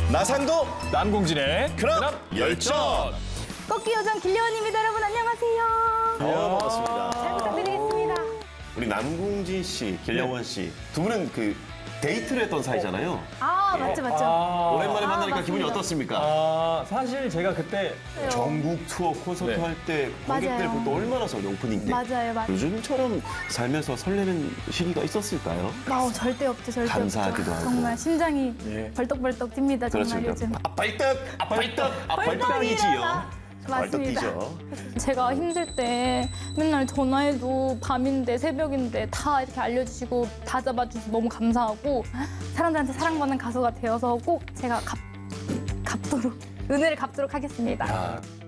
나상도 남궁진의 그럼 열전. 꺾기 요정 길려원입니다. 여러분 안녕하세요. 반갑습니다. 잘 부탁드리겠습니다. 우리 남궁진 씨, 길려원 씨 두 분은 그 데이트를 했던 사이잖아요. 아 맞죠. 오랜만에 만나니까 기분이 맞습니다. 어떻습니까? 사실 제가 그때 전국 투어 콘서트 네. 할 때 관객들 맞아요. 볼 때 얼마나 설레, 오프닝 때. 맞아요. 요즘처럼 살면서 설레는 시기가 있었을까요? 절대 없죠. 절대 감사하기도 없죠. 하고. 정말 심장이 예. 벌떡벌떡 뜁니다. 정말 그렇습니다. 요즘. 벌떡이지요. 맞습니다. 벌떡이죠. 제가 힘들 때 맨날 전화해도 밤인데 새벽인데 다 이렇게 알려주시고 다 잡아주셔서 너무 감사하고 사람들한테 사랑받는 가수가 되어서 꼭 제가 갚도록 은혜를 갚도록 하겠습니다.